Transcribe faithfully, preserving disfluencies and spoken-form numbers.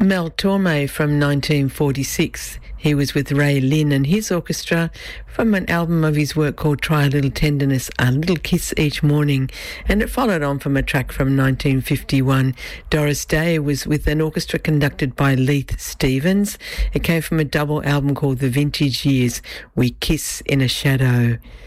Mel Torme from nineteen forty-six. He was with Ray Lynn and his orchestra from an album of his work called Try a Little Tenderness, A Little Kiss Each Morning. And it followed on from a track from nineteen fifty-one. Doris Day was with an orchestra conducted by Leith Stevens. It came from a double album called The Vintage Years, We Kiss in a Shadow.